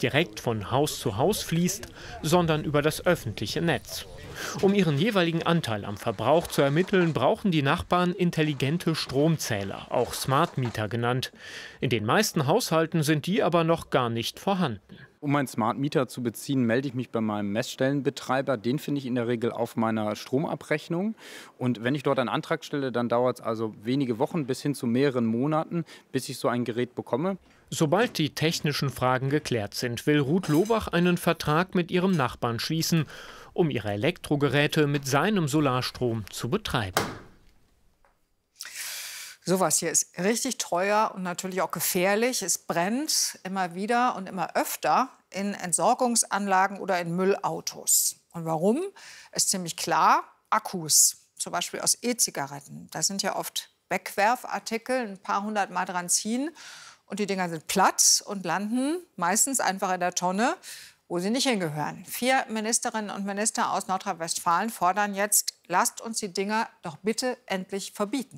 direkt von Haus zu Haus fließt, sondern über das öffentliche Netz. Um ihren jeweiligen Anteil am Verbrauch zu ermitteln, brauchen die Nachbarn intelligente Stromzähler, auch Smart Meter genannt. In den meisten Haushalten sind die aber noch gar nicht vorhanden. Um einen Smart Meter zu beziehen, melde ich mich bei meinem Messstellenbetreiber. Den finde ich in der Regel auf meiner Stromabrechnung. Und wenn ich dort einen Antrag stelle, dann dauert es also wenige Wochen bis hin zu mehreren Monaten, bis ich so ein Gerät bekomme. Sobald die technischen Fragen geklärt sind, will Ruth Lobach einen Vertrag mit ihrem Nachbarn schließen, um ihre Elektrogeräte mit seinem Solarstrom zu betreiben. Sowas hier ist richtig teuer und natürlich auch gefährlich. Es brennt immer wieder und immer öfter in Entsorgungsanlagen oder in Müllautos. Und warum? Ist ziemlich klar. Akkus, zum Beispiel aus E-Zigaretten. Das sind ja oft Wegwerfartikel, ein paar hundert Mal dran ziehen. Und die Dinger sind platt und landen meistens einfach in der Tonne, wo sie nicht hingehören. 4 Ministerinnen und Minister aus Nordrhein-Westfalen fordern jetzt, lasst uns die Dinger doch bitte endlich verbieten.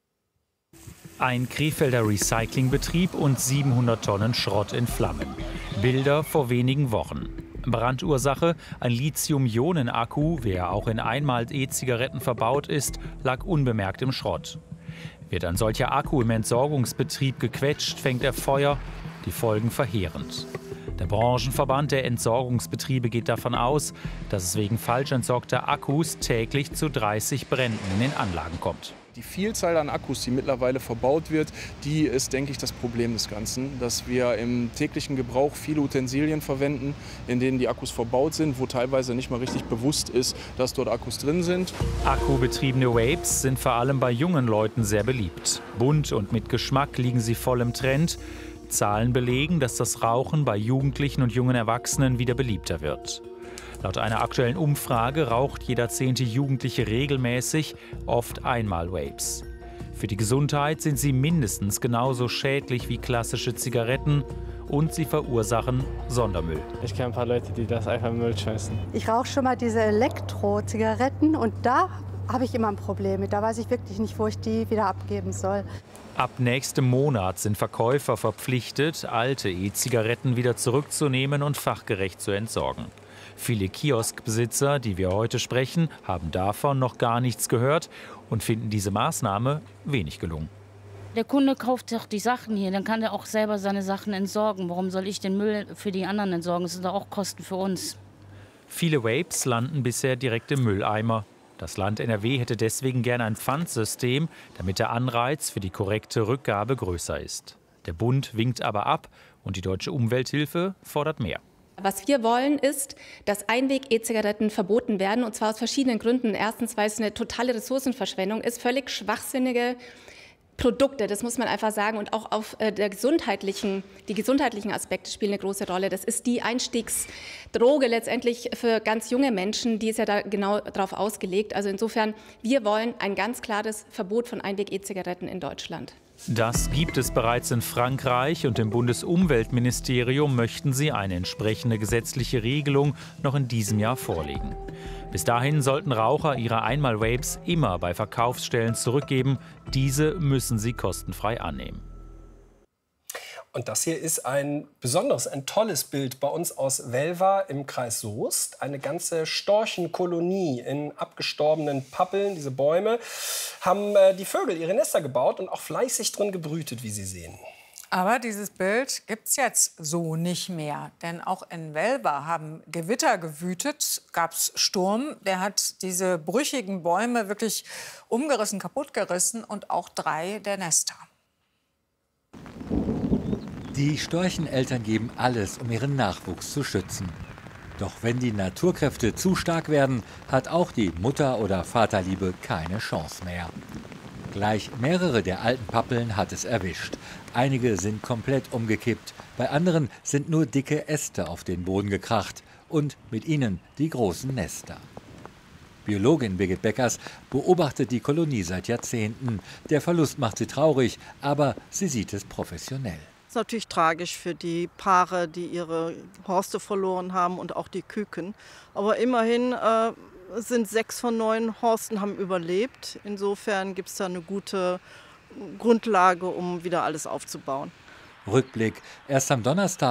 Ein Krefelder Recyclingbetrieb und 700 Tonnen Schrott in Flammen. Bilder vor wenigen Wochen. Brandursache: ein Lithium-Ionen-Akku, der auch in Einmal-E-Zigaretten verbaut ist, lag unbemerkt im Schrott. Wird ein solcher Akku im Entsorgungsbetrieb gequetscht, fängt er Feuer. Die Folgen verheerend. Der Branchenverband der Entsorgungsbetriebe geht davon aus, dass es wegen falsch entsorgter Akkus täglich zu 30 Bränden in den Anlagen kommt. Die Vielzahl an Akkus, die mittlerweile verbaut wird, die ist, denke ich, das Problem des Ganzen. Dass wir im täglichen Gebrauch viele Utensilien verwenden, in denen die Akkus verbaut sind, wo teilweise nicht mal richtig bewusst ist, dass dort Akkus drin sind. Akkubetriebene Vapes sind vor allem bei jungen Leuten sehr beliebt. Bunt und mit Geschmack liegen sie voll im Trend. Zahlen belegen, dass das Rauchen bei Jugendlichen und jungen Erwachsenen wieder beliebter wird. Laut einer aktuellen Umfrage raucht jeder 10. Jugendliche regelmäßig, oft Einmal-Vapes. Für die Gesundheit sind sie mindestens genauso schädlich wie klassische Zigaretten und sie verursachen Sondermüll. Ich kenne ein paar Leute, die das einfach in Müll schmeißen. Ich rauche schon mal diese Elektro-Zigaretten und da habe ich immer ein Problem mit. Da weiß ich wirklich nicht, wo ich die wieder abgeben soll. Ab nächstem Monat sind Verkäufer verpflichtet, alte E-Zigaretten wieder zurückzunehmen und fachgerecht zu entsorgen. Viele Kioskbesitzer, die wir heute sprechen, haben davon noch gar nichts gehört und finden diese Maßnahme wenig gelungen. Der Kunde kauft doch die Sachen hier, dann kann er auch selber seine Sachen entsorgen. Warum soll ich den Müll für die anderen entsorgen? Das sind doch auch Kosten für uns. Viele Vapes landen bisher direkt im Mülleimer. Das Land NRW hätte deswegen gerne ein Pfandsystem, damit der Anreiz für die korrekte Rückgabe größer ist. Der Bund winkt aber ab und die Deutsche Umwelthilfe fordert mehr. Was wir wollen, ist, dass Einweg-E-Zigaretten verboten werden, und zwar aus verschiedenen Gründen. Erstens, weil es eine totale Ressourcenverschwendung ist, völlig schwachsinnige Produkte, das muss man einfach sagen. Und auch auf die gesundheitlichen Aspekte spielen eine große Rolle. Das ist die Einstiegsdroge letztendlich für ganz junge Menschen, die ist ja da genau darauf ausgelegt. Also insofern, wir wollen ein ganz klares Verbot von Einweg-E-Zigaretten in Deutschland. Das gibt es bereits in Frankreich und im Bundesumweltministerium möchten sie eine entsprechende gesetzliche Regelung noch in diesem Jahr vorlegen. Bis dahin sollten Raucher ihre Einmal-Vapes immer bei Verkaufsstellen zurückgeben. Diese müssen sie kostenfrei annehmen. Und das hier ist ein besonderes, ein tolles Bild bei uns aus Welva im Kreis Soest. Eine ganze Storchenkolonie in abgestorbenen Pappeln, diese Bäume, haben die Vögel ihre Nester gebaut und auch fleißig drin gebrütet, wie Sie sehen. Aber dieses Bild gibt es jetzt so nicht mehr. Denn auch in Welva haben Gewitter gewütet, gab es Sturm. Der hat diese brüchigen Bäume wirklich umgerissen, kaputtgerissen und auch 3 der Nester. Die Storcheneltern geben alles, um ihren Nachwuchs zu schützen. Doch wenn die Naturkräfte zu stark werden, hat auch die Mutter- oder Vaterliebe keine Chance mehr. Gleich mehrere der alten Pappeln hat es erwischt. Einige sind komplett umgekippt, bei anderen sind nur dicke Äste auf den Boden gekracht und mit ihnen die großen Nester. Biologin Birgit Beckers beobachtet die Kolonie seit Jahrzehnten. Der Verlust macht sie traurig, aber sie sieht es professionell. Das ist natürlich tragisch für die Paare, die ihre Horste verloren haben und auch die Küken. Aber immerhin sind 6 von 9 Horsten haben überlebt. Insofern gibt es da eine gute Grundlage, um wieder alles aufzubauen. Rückblick. Erst am Donnerstag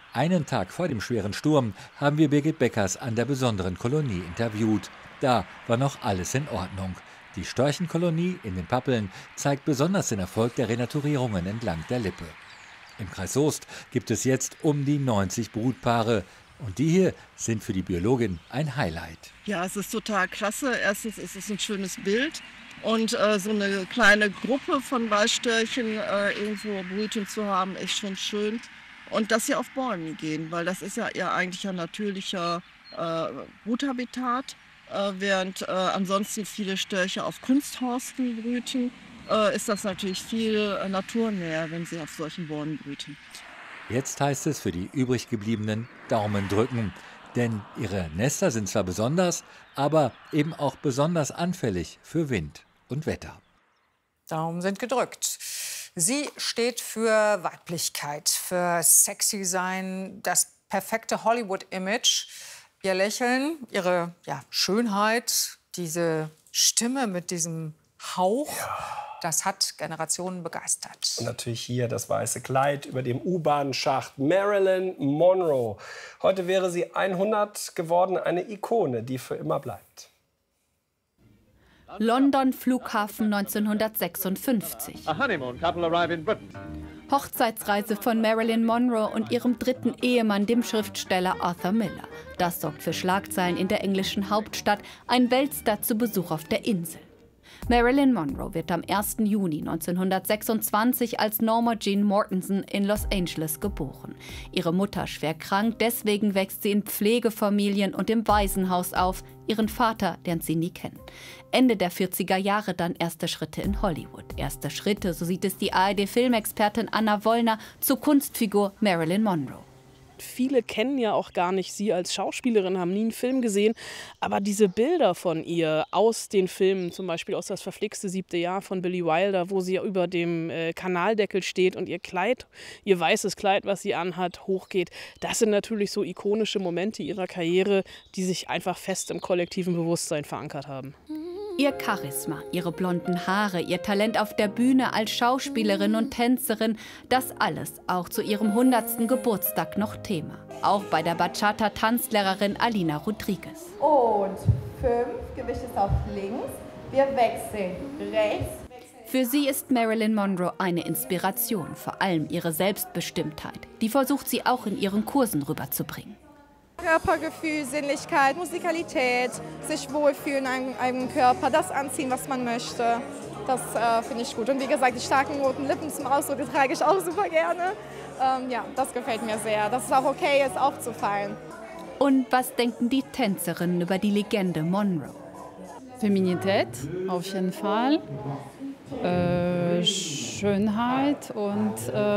Einen Tag vor dem schweren Sturm haben wir Birgit Beckers an der besonderen Kolonie interviewt. Da war noch alles in Ordnung. Die Storchenkolonie in den Pappeln zeigt besonders den Erfolg der Renaturierungen entlang der Lippe. Im Kreis Soest gibt es jetzt um die 90 Brutpaare. Und die hier sind für die Biologin ein Highlight. Ja, es ist total klasse. Erstens ist es ein schönes Bild. Und so eine kleine Gruppe von Weißstörchen irgendwo brüten zu haben, ist schon schön. Und dass sie auf Bäumen gehen, weil das ist ja ihr eigentlicher natürlicher Bruthabitat. Während ansonsten viele Störche auf Kunsthorsten brüten, ist das natürlich viel naturnäher, wenn sie auf solchen Bäumen brüten. Jetzt heißt es für die übrig gebliebenen Daumen drücken. Denn ihre Nester sind zwar besonders, aber eben auch besonders anfällig für Wind und Wetter. Daumen sind gedrückt. Sie steht für Weiblichkeit, für sexy sein, das perfekte Hollywood-Image. Ihr Lächeln, ihre Schönheit, diese Stimme mit diesem Hauch, das hat Generationen begeistert. Und natürlich hier das weiße Kleid über dem U-Bahn-Schacht. Marilyn Monroe. Heute wäre sie 100 geworden, eine Ikone, die für immer bleibt. London Flughafen 1956. Hochzeitsreise von Marilyn Monroe und ihrem dritten Ehemann, dem Schriftsteller Arthur Miller. Das sorgt für Schlagzeilen in der englischen Hauptstadt. Ein Weltstar zu Besuch auf der Insel. Marilyn Monroe wird am 1. Juni 1926 als Norma Jean Mortensen in Los Angeles geboren. Ihre Mutter schwer krank, deswegen wächst sie in Pflegefamilien und im Waisenhaus auf. Ihren Vater lernt sie nie kennen. Ende der 40er Jahre dann erste Schritte in Hollywood. Erste Schritte, so sieht es die ARD-Filmexpertin Anna Wollner, zur Kunstfigur Marilyn Monroe. Viele kennen ja auch gar nicht sie als Schauspielerin, haben nie einen Film gesehen. Aber diese Bilder von ihr aus den Filmen, zum Beispiel aus Das verflixte 7. Jahr von Billy Wilder, wo sie über dem Kanaldeckel steht und ihr Kleid, ihr weißes Kleid, was sie anhat, hochgeht, das sind natürlich so ikonische Momente ihrer Karriere, die sich einfach fest im kollektiven Bewusstsein verankert haben. Ihr Charisma, ihre blonden Haare, ihr Talent auf der Bühne als Schauspielerin und Tänzerin, das alles auch zu ihrem 100. Geburtstag noch Thema. Auch bei der Bachata-Tanzlehrerin Alina Rodriguez. Und 5, Gewicht ist auf links. Wir wechseln rechts. Für sie ist Marilyn Monroe eine Inspiration, vor allem ihre Selbstbestimmtheit. Die versucht sie auch in ihren Kursen rüberzubringen. Körpergefühl, Sinnlichkeit, Musikalität, sich wohlfühlen in einem eigenen Körper, das anziehen, was man möchte. Das finde ich gut. Und wie gesagt, die starken roten Lippen zum Ausdruck, die trage ich auch super gerne. Ja, das gefällt mir sehr. Dass es auch okay ist, aufzufallen. Und was denken die Tänzerinnen über die Legende Monroe? Feminität, auf jeden Fall. Schönheit und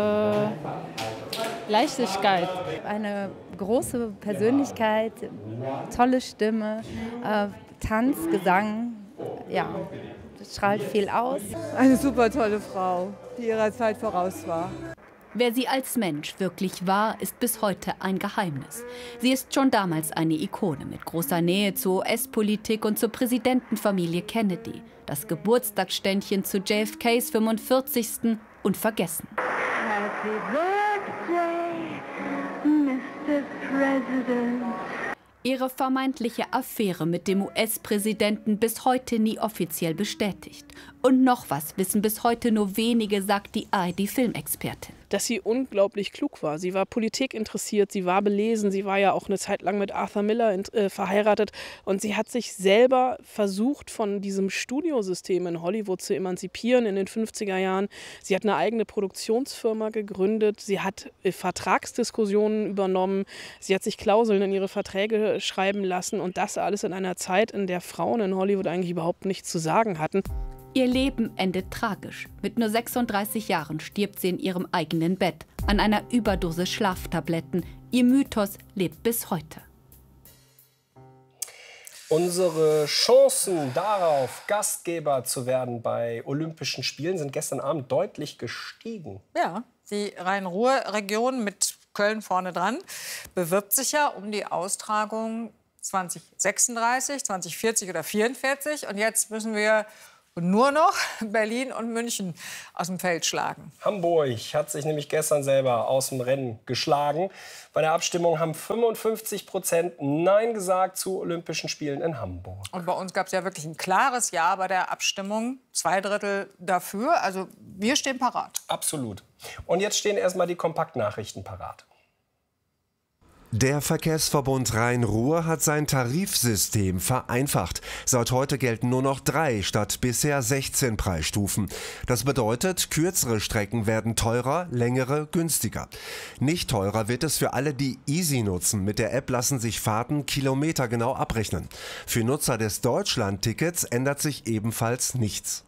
Leichtigkeit. Eine große Persönlichkeit, tolle Stimme, Tanz, Gesang, ja, strahlt viel aus. Eine super tolle Frau, die ihrer Zeit voraus war. Wer sie als Mensch wirklich war, ist bis heute ein Geheimnis. Sie ist schon damals eine Ikone mit großer Nähe zur US-Politik und zur Präsidentenfamilie Kennedy. Das Geburtstagsständchen zu JFKs 45. unvergessen. Happy Birthday, Mr. President. Ihre vermeintliche Affäre mit dem US-Präsidenten bis heute nie offiziell bestätigt. Und noch was wissen bis heute nur wenige, sagt die ARD-Filmexpertin. Dass sie unglaublich klug war. Sie war Politik interessiert, sie war belesen, sie war ja auch eine Zeit lang mit Arthur Miller verheiratet. Und sie hat sich selber versucht, von diesem Studiosystem in Hollywood zu emanzipieren in den 50er Jahren. Sie hat eine eigene Produktionsfirma gegründet, sie hat Vertragsdiskussionen übernommen, sie hat sich Klauseln in ihre Verträge schreiben lassen. Und das alles in einer Zeit, in der Frauen in Hollywood eigentlich überhaupt nichts zu sagen hatten. Ihr Leben endet tragisch. Mit nur 36 Jahren stirbt sie in ihrem eigenen Bett an einer Überdosis Schlaftabletten. Ihr Mythos lebt bis heute. Unsere Chancen darauf, Gastgeber zu werden bei Olympischen Spielen, sind gestern Abend deutlich gestiegen. Ja, die Rhein-Ruhr-Region mit Köln vorne dran bewirbt sich ja um die Austragung 2036, 2040 oder 2044. Und jetzt müssen wir und nur noch Berlin und München aus dem Feld schlagen. Hamburg hat sich nämlich gestern selber aus dem Rennen geschlagen. Bei der Abstimmung haben 55% Nein gesagt zu Olympischen Spielen in Hamburg. Und bei uns gab es ja wirklich ein klares Ja bei der Abstimmung. 2/3 dafür. Also wir stehen parat. Absolut. Und jetzt stehen erstmal die Kompaktnachrichten parat. Der Verkehrsverbund Rhein-Ruhr hat sein Tarifsystem vereinfacht. Seit heute gelten nur noch 3 statt bisher 16 Preisstufen. Das bedeutet, kürzere Strecken werden teurer, längere günstiger. Nicht teurer wird es für alle, die Easy nutzen. Mit der App lassen sich Fahrten kilometergenau abrechnen. Für Nutzer des Deutschland-Tickets ändert sich ebenfalls nichts.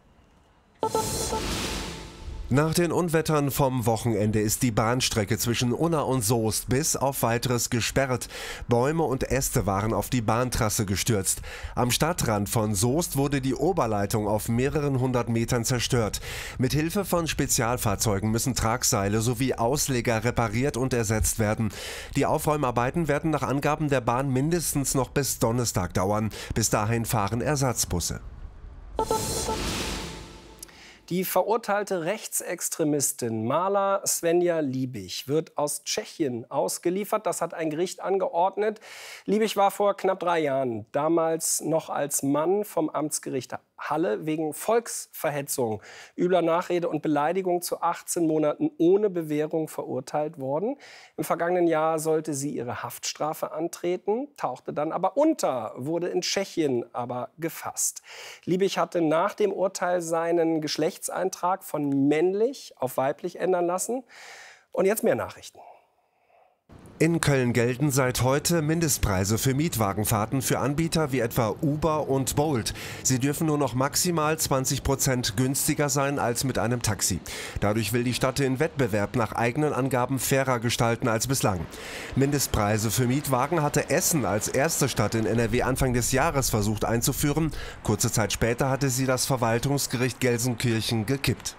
Nach den Unwettern vom Wochenende ist die Bahnstrecke zwischen Unna und Soest bis auf Weiteres gesperrt. Bäume und Äste waren auf die Bahntrasse gestürzt. Am Stadtrand von Soest wurde die Oberleitung auf mehreren 100 Metern zerstört. Mit Hilfe von Spezialfahrzeugen müssen Tragseile sowie Ausleger repariert und ersetzt werden. Die Aufräumarbeiten werden nach Angaben der Bahn mindestens noch bis Donnerstag dauern. Bis dahin fahren Ersatzbusse. Die verurteilte Rechtsextremistin Mala Svenja Liebig wird aus Tschechien ausgeliefert. Das hat ein Gericht angeordnet. Liebig war vor knapp 3 Jahren, damals noch als Mann, vom Amtsgericht Halle wegen Volksverhetzung, übler Nachrede und Beleidigung zu 18 Monaten ohne Bewährung verurteilt worden. Im vergangenen Jahr sollte sie ihre Haftstrafe antreten, tauchte dann aber unter, wurde in Tschechien aber gefasst. Liebig hatte nach dem Urteil seinen Geschlechtseintrag von männlich auf weiblich ändern lassen. Und jetzt mehr Nachrichten. In Köln gelten seit heute Mindestpreise für Mietwagenfahrten für Anbieter wie etwa Uber und Bolt. Sie dürfen nur noch maximal 20% günstiger sein als mit einem Taxi. Dadurch will die Stadt den Wettbewerb nach eigenen Angaben fairer gestalten als bislang. Mindestpreise für Mietwagen hatte Essen als erste Stadt in NRW Anfang des Jahres versucht einzuführen. Kurze Zeit später hatte sie das Verwaltungsgericht Gelsenkirchen gekippt.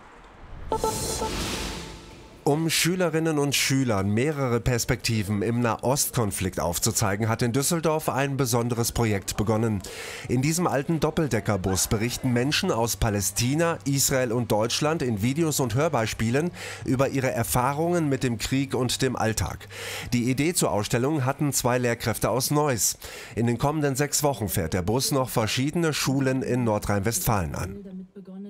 Um Schülerinnen und Schülern mehrere Perspektiven im Nahostkonflikt aufzuzeigen, hat in Düsseldorf ein besonderes Projekt begonnen. In diesem alten Doppeldeckerbus berichten Menschen aus Palästina, Israel und Deutschland in Videos und Hörbeispielen über ihre Erfahrungen mit dem Krieg und dem Alltag. Die Idee zur Ausstellung hatten 2 Lehrkräfte aus Neuss. In den kommenden 6 Wochen fährt der Bus noch verschiedene Schulen in Nordrhein-Westfalen an.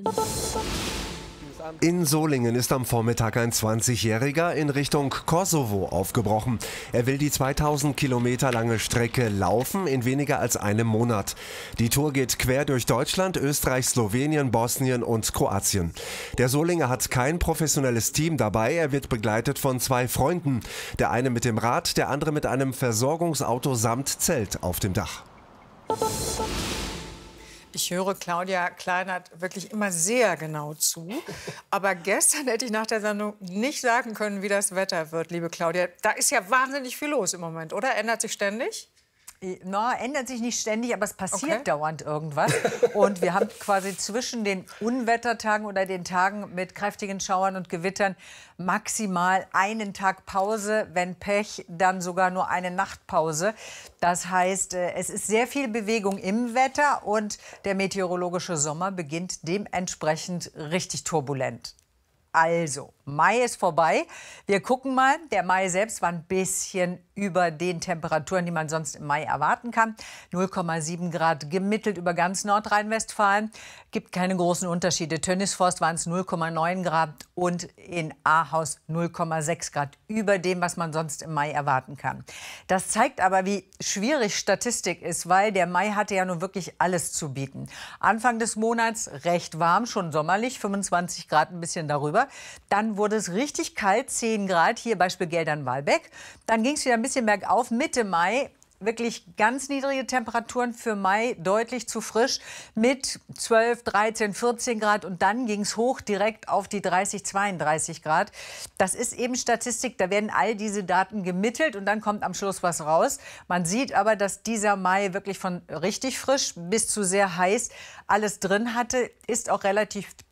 In Solingen ist am Vormittag ein 20-Jähriger in Richtung Kosovo aufgebrochen. Er will die 2000 Kilometer lange Strecke laufen in weniger als einem Monat. Die Tour geht quer durch Deutschland, Österreich, Slowenien, Bosnien und Kroatien. Der Solinger hat kein professionelles Team dabei. Er wird begleitet von 2 Freunden. Der eine mit dem Rad, der andere mit einem Versorgungsauto samt Zelt auf dem Dach. Ich höre Claudia Kleinert wirklich immer sehr genau zu. Aber gestern hätte ich nach der Sendung nicht sagen können, wie das Wetter wird, liebe Claudia. Da ist ja wahnsinnig viel los im Moment, oder? Ändert sich ständig? Na, ändert sich nicht ständig, aber es passiert dauernd irgendwas. Und wir haben quasi zwischen den Unwettertagen oder den Tagen mit kräftigen Schauern und Gewittern maximal einen Tag Pause, wenn Pech, dann sogar nur eine Nachtpause. Das heißt, es ist sehr viel Bewegung im Wetter und der meteorologische Sommer beginnt dementsprechend richtig turbulent. Also, Mai ist vorbei. Wir gucken mal. Der Mai selbst war ein bisschen über den Temperaturen, die man sonst im Mai erwarten kann. 0,7 Grad gemittelt über ganz Nordrhein-Westfalen. Gibt keine großen Unterschiede. Tönnisforst waren es 0,9 Grad und in Ahaus 0,6 Grad über dem, was man sonst im Mai erwarten kann. Das zeigt aber, wie schwierig Statistik ist, weil der Mai hatte ja nun wirklich alles zu bieten. Anfang des Monats recht warm, schon sommerlich, 25 Grad, ein bisschen darüber. Dann wurde es richtig kalt, 10 Grad, hier Beispiel Geldern-Walbeck. Dann ging es wieder ein bisschen bergauf, Mitte Mai. Wirklich ganz niedrige Temperaturen für Mai, deutlich zu frisch mit 12, 13, 14 Grad. Und dann ging es hoch direkt auf die 30, 32 Grad. Das ist eben Statistik, da werden all diese Daten gemittelt und dann kommt am Schluss was raus. Man sieht aber, dass dieser Mai wirklich von richtig frisch bis zu sehr heiß alles drin hatte, ist auch relativ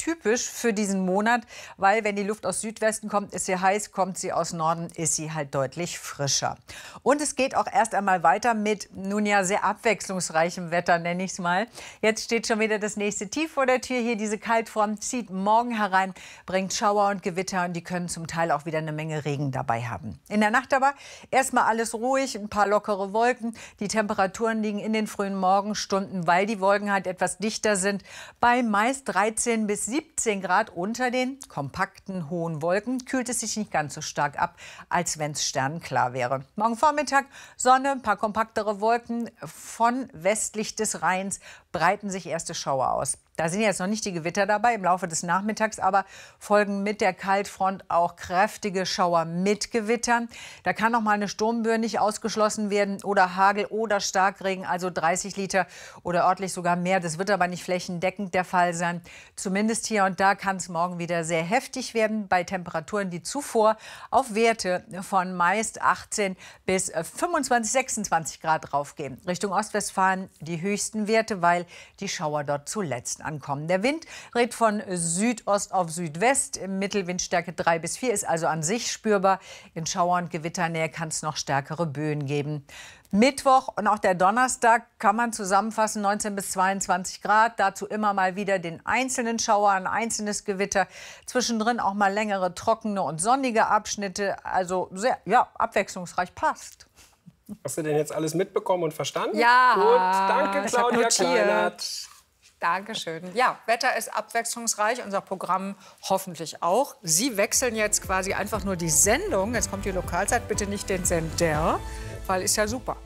typisch für diesen Monat, weil wenn die Luft aus Südwesten kommt, ist sie heiß, kommt sie aus Norden, ist sie halt deutlich frischer. Und es geht auch erst einmal weiter mit, nun ja, sehr abwechslungsreichem Wetter, nenne ich es mal. Jetzt steht schon wieder das nächste Tief vor der Tür. Hier diese Kaltfront zieht morgen herein, bringt Schauer und Gewitter und die können zum Teil auch wieder eine Menge Regen dabei haben. In der Nacht aber erstmal alles ruhig, ein paar lockere Wolken. Die Temperaturen liegen in den frühen Morgenstunden, weil die Wolken halt etwas dichter sind, bei meist 13 bis 17 Grad unter den kompakten hohen Wolken. Kühlt es sich nicht ganz so stark ab, als wenn es sternenklar wäre. Morgen Vormittag Sonne, ein paar kompaktere Wolken. Von westlich des Rheins breiten sich erste Schauer aus. Da sind jetzt noch nicht die Gewitter dabei im Laufe des Nachmittags, aber folgen mit der Kaltfront auch kräftige Schauer mit Gewittern. Da kann noch mal eine Sturmböe nicht ausgeschlossen werden oder Hagel oder Starkregen, also 30 Liter oder örtlich sogar mehr. Das wird aber nicht flächendeckend der Fall sein. Zumindest hier und da kann es morgen wieder sehr heftig werden bei Temperaturen, die zuvor auf Werte von meist 18 bis 25, 26 Grad raufgehen. Richtung Ostwestfalen die höchsten Werte, weil die Schauer dort zuletzt ankommen. Der Wind dreht von Südost auf Südwest. Mittelwindstärke 3 bis 4 ist also an sich spürbar. In Schauer- und Gewitternähe kann es noch stärkere Böen geben. Mittwoch und auch der Donnerstag kann man zusammenfassen, 19 bis 22 Grad. Dazu immer mal wieder den einzelnen Schauer, ein einzelnes Gewitter. Zwischendrin auch mal längere, trockene und sonnige Abschnitte. Also sehr, ja, abwechslungsreich, passt. Hast du denn jetzt alles mitbekommen und verstanden? Ja, gut. Danke, Claudia Kleinert. Dankeschön. Ja, Wetter ist abwechslungsreich, unser Programm hoffentlich auch. Sie wechseln jetzt quasi einfach nur die Sendung. Jetzt kommt die Lokalzeit, bitte nicht den Sender, weil ist ja super.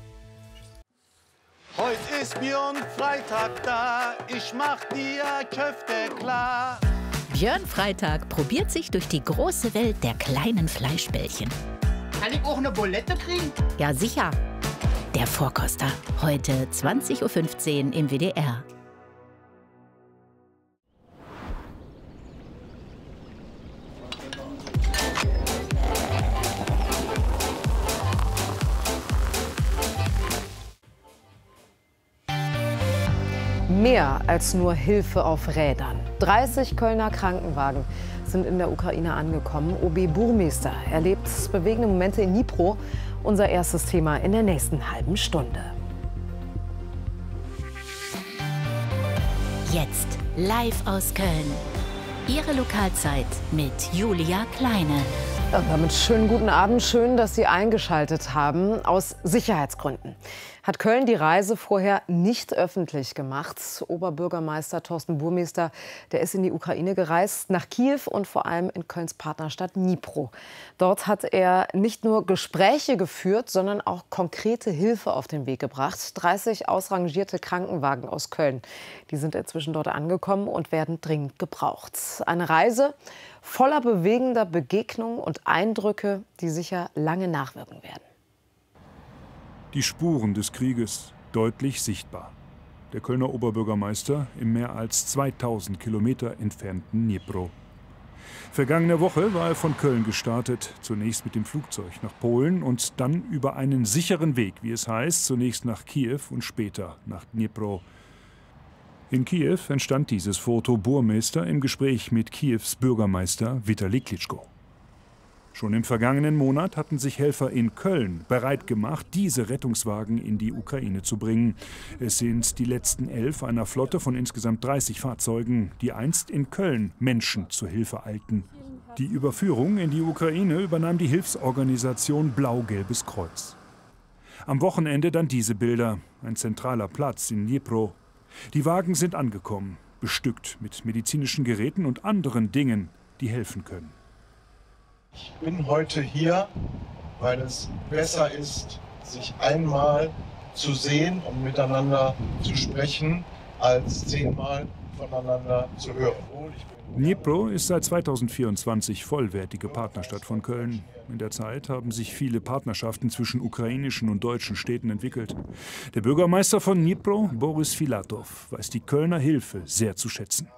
Heute ist Björn Freitag da, ich mach dir Köfte klar. Björn Freitag probiert sich durch die große Welt der kleinen Fleischbällchen. Kann ich auch eine Bulette kriegen? Ja, sicher. Der Vorkoster. Heute 20:15 Uhr im WDR. Mehr als nur Hilfe auf Rädern. 30 Kölner Krankenwagen sind in der Ukraine angekommen. OB Burmeister erlebt bewegende Momente in Dnipro. Unser erstes Thema in der nächsten halben Stunde. Jetzt live aus Köln. Ihre Lokalzeit mit Julia Kleine. Und damit schönen guten Abend. Schön, dass Sie eingeschaltet haben. Aus Sicherheitsgründen hat Köln die Reise vorher nicht öffentlich gemacht. Oberbürgermeister Thorsten Burmeister, der ist in die Ukraine gereist, nach Kiew und vor allem in Kölns Partnerstadt Dnipro. Dort hat er nicht nur Gespräche geführt, sondern auch konkrete Hilfe auf den Weg gebracht. 30 ausrangierte Krankenwagen aus Köln, die sind inzwischen dort angekommen und werden dringend gebraucht. Eine Reise voller bewegender Begegnungen und Eindrücke, die sicher lange nachwirken werden. Die Spuren des Krieges deutlich sichtbar. Der Kölner Oberbürgermeister im mehr als 2000 Kilometer entfernten Dnipro. Vergangene Woche war er von Köln gestartet, zunächst mit dem Flugzeug nach Polen und dann über einen sicheren Weg, wie es heißt, zunächst nach Kiew und später nach Dnipro. In Kiew entstand dieses Foto Burmeister im Gespräch mit Kiews Bürgermeister Vitali Klitschko. Schon im vergangenen Monat hatten sich Helfer in Köln bereit gemacht, diese Rettungswagen in die Ukraine zu bringen. Es sind die letzten 11 einer Flotte von insgesamt 30 Fahrzeugen, die einst in Köln Menschen zur Hilfe eilten. Die Überführung in die Ukraine übernahm die Hilfsorganisation Blau-Gelbes Kreuz. Am Wochenende dann diese Bilder, ein zentraler Platz in Dnipro. Die Wagen sind angekommen, bestückt mit medizinischen Geräten und anderen Dingen, die helfen können. Ich bin heute hier, weil es besser ist, sich einmal zu sehen und miteinander zu sprechen, als 10-mal voneinander zu hören. Dnipro ist seit 2024 vollwertige Partnerstadt von Köln. In der Zeit haben sich viele Partnerschaften zwischen ukrainischen und deutschen Städten entwickelt. Der Bürgermeister von Dnipro, Boris Filatov, weiß die Kölner Hilfe sehr zu schätzen.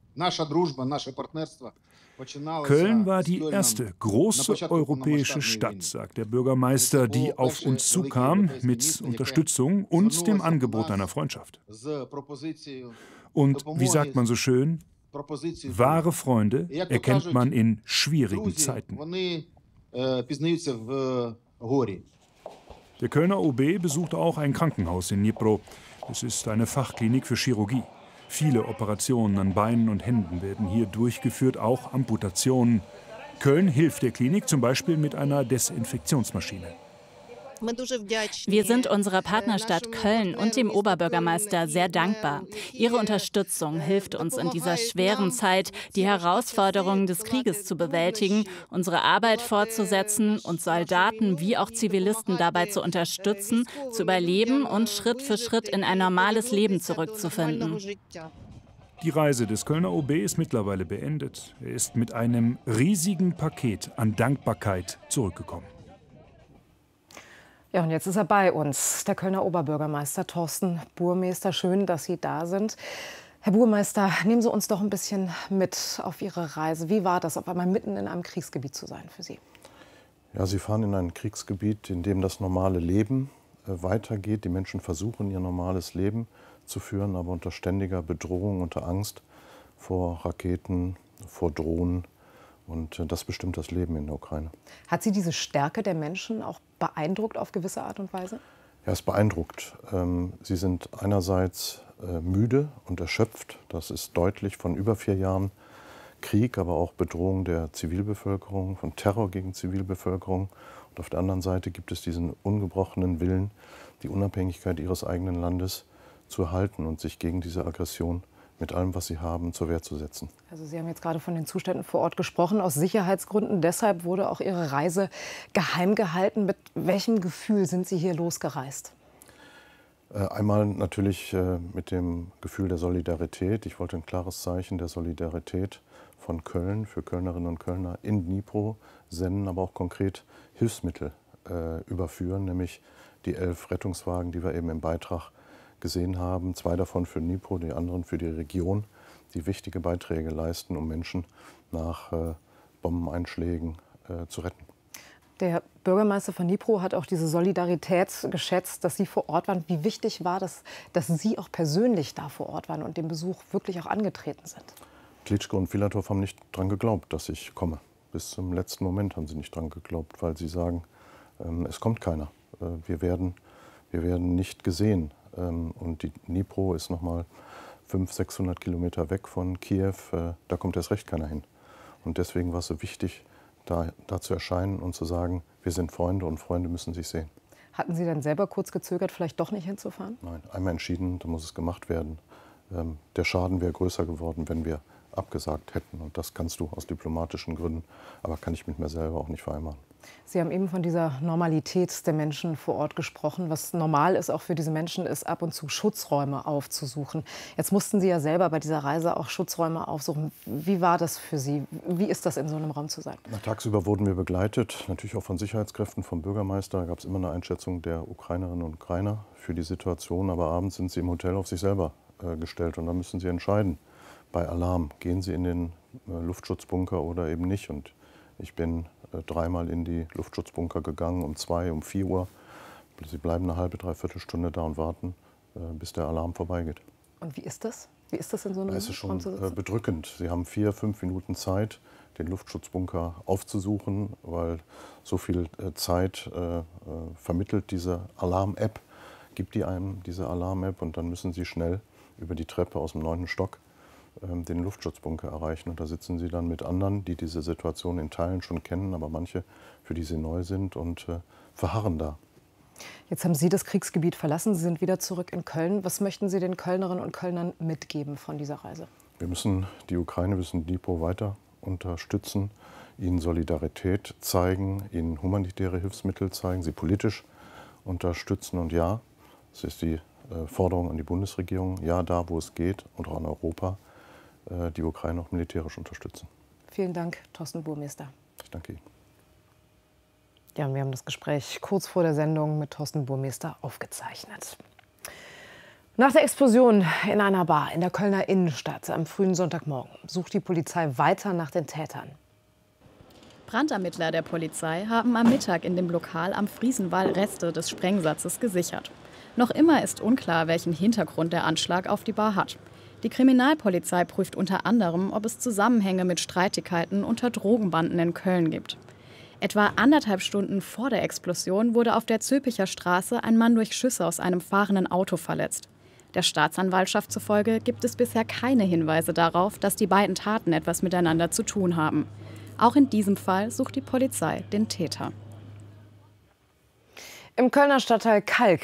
Köln war die erste große europäische Stadt, sagt der Bürgermeister, die auf uns zukam mit Unterstützung und dem Angebot einer Freundschaft. Und wie sagt man so schön, Wahre Freunde erkennt man in schwierigen Zeiten. Der Kölner OB besucht auch ein Krankenhaus in Dnipro. Es ist eine Fachklinik für Chirurgie. Viele Operationen an Beinen und Händen werden hier durchgeführt, auch Amputationen. Köln hilft der Klinik zum Beispiel mit einer Desinfektionsmaschine. Wir sind unserer Partnerstadt Köln und dem Oberbürgermeister sehr dankbar. Ihre Unterstützung hilft uns in dieser schweren Zeit, die Herausforderungen des Krieges zu bewältigen, unsere Arbeit fortzusetzen und Soldaten wie auch Zivilisten dabei zu unterstützen, zu überleben und Schritt für Schritt in ein normales Leben zurückzufinden. Die Reise des Kölner OB ist mittlerweile beendet. Er ist mit einem riesigen Paket an Dankbarkeit zurückgekommen. Ja, und jetzt ist er bei uns, der Kölner Oberbürgermeister Thorsten Burmester. Schön, dass Sie da sind. Herr Burmester, nehmen Sie uns doch ein bisschen mit auf Ihre Reise. Wie war das, auf einmal mitten in einem Kriegsgebiet zu sein für Sie? Ja, Sie fahren in ein Kriegsgebiet, in dem das normale Leben weitergeht. Die Menschen versuchen, ihr normales Leben zu führen, aber unter ständiger Bedrohung, unter Angst vor Raketen, vor Drohnen. Und das bestimmt das Leben in der Ukraine. Hat Sie diese Stärke der Menschen auch beeindruckt auf gewisse Art und Weise? Ja, es beeindruckt. Sie sind einerseits müde und erschöpft. Das ist deutlich von über 4 Jahren Krieg, aber auch Bedrohung der Zivilbevölkerung, von Terror gegen Zivilbevölkerung. Und auf der anderen Seite gibt es diesen ungebrochenen Willen, die Unabhängigkeit ihres eigenen Landes zu erhalten und sich gegen diese Aggression mit allem, was sie haben, zur Wehr zu setzen. Also Sie haben jetzt gerade von den Zuständen vor Ort gesprochen, aus Sicherheitsgründen. Deshalb wurde auch Ihre Reise geheim gehalten. Mit welchem Gefühl sind Sie hier losgereist? Einmal natürlich mit dem Gefühl der Solidarität. Ich wollte ein klares Zeichen der Solidarität von Köln für Kölnerinnen und Kölner in Dnipro senden, aber auch konkret Hilfsmittel überführen, nämlich die 11 Rettungswagen, die wir eben im Beitrag gesehen haben. 2 davon für Dnipro, die anderen für die Region, die wichtige Beiträge leisten, um Menschen nach Bombeneinschlägen zu retten. Der Bürgermeister von Dnipro hat auch diese Solidarität geschätzt, dass Sie vor Ort waren. Wie wichtig war das, dass Sie auch persönlich da vor Ort waren und dem Besuch wirklich auch angetreten sind? Klitschko und Filatov haben nicht dran geglaubt, dass ich komme. Bis zum letzten Moment haben sie nicht dran geglaubt, weil sie sagen, es kommt keiner. Wir werden nicht gesehen. Und die Dnipro ist noch mal 500-600 Kilometer weg von Kiew. Da kommt erst recht keiner hin. Und deswegen war es so wichtig, da zu erscheinen und zu sagen, wir sind Freunde und Freunde müssen sich sehen. Hatten Sie dann selber kurz gezögert, vielleicht doch nicht hinzufahren? Nein, einmal entschieden, da muss es gemacht werden. Der Schaden wäre größer geworden, wenn wir abgesagt hätten. Und das kannst du aus diplomatischen Gründen, aber kann ich mit mir selber auch nicht vereinbaren. Sie haben eben von dieser Normalität der Menschen vor Ort gesprochen. Was normal ist auch für diese Menschen, ist ab und zu Schutzräume aufzusuchen. Jetzt mussten Sie ja selber bei dieser Reise auch Schutzräume aufsuchen. Wie war das für Sie? Wie ist das, in so einem Raum zu sein? Tagsüber wurden wir begleitet, natürlich auch von Sicherheitskräften, vom Bürgermeister. Da gab es immer eine Einschätzung der Ukrainerinnen und Ukrainer für die Situation. Aber abends sind sie im Hotel auf sich selber gestellt und dann müssen sie entscheiden. Bei Alarm, gehen Sie in den Luftschutzbunker oder eben nicht. Und ich bin 3-mal in die Luftschutzbunker gegangen, um 2, um 4 Uhr. Sie bleiben eine halbe, dreiviertel Stunde da und warten, bis der Alarm vorbeigeht. Und wie ist das? Wie ist das in so einem Es ist schon Raum zu sitzen? bedrückend. Sie haben 4-5 Minuten Zeit, den Luftschutzbunker aufzusuchen, weil so viel Zeit vermittelt diese Alarm-App, gibt die einem diese Alarm-App und dann müssen Sie schnell über die Treppe aus dem 9. Stock den Luftschutzbunker erreichen. Und da sitzen sie dann mit anderen, die diese Situation in Teilen schon kennen, aber manche, für die sie neu sind und verharren da. Jetzt haben Sie das Kriegsgebiet verlassen, Sie sind wieder zurück in Köln. Was möchten Sie den Kölnerinnen und Kölnern mitgeben von dieser Reise? Wir müssen die Ukraine, müssen Dnipro weiter unterstützen, ihnen Solidarität zeigen, ihnen humanitäre Hilfsmittel zeigen, sie politisch unterstützen. Und ja, es ist die Forderung an die Bundesregierung, ja, da wo es geht und auch an Europa, die Ukraine auch militärisch unterstützen. Vielen Dank, Thorsten Burmester. Ich danke Ihnen. Ja, und wir haben das Gespräch kurz vor der Sendung mit Thorsten Burmester aufgezeichnet. Nach der Explosion in einer Bar in der Kölner Innenstadt am frühen Sonntagmorgen sucht die Polizei weiter nach den Tätern. Brandermittler der Polizei haben am Mittag in dem Lokal am Friesenwall Reste des Sprengsatzes gesichert. Noch immer ist unklar, welchen Hintergrund der Anschlag auf die Bar hat. Die Kriminalpolizei prüft unter anderem, ob es Zusammenhänge mit Streitigkeiten unter Drogenbanden in Köln gibt. Etwa 1,5 Stunden vor der Explosion wurde auf der Zülpicher Straße ein Mann durch Schüsse aus einem fahrenden Auto verletzt. Der Staatsanwaltschaft zufolge gibt es bisher keine Hinweise darauf, dass die beiden Taten etwas miteinander zu tun haben. Auch in diesem Fall sucht die Polizei den Täter. Im Kölner Stadtteil Kalk